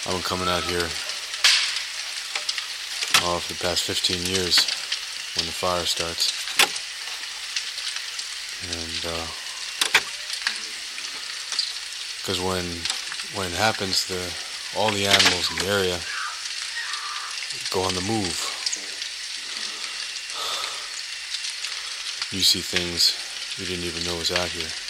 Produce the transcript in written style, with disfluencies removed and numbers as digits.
I've been coming out here for the past 15 years when the fire starts. And because when it happens, all the animals in the area go on the move. You see things you didn't even know was out here.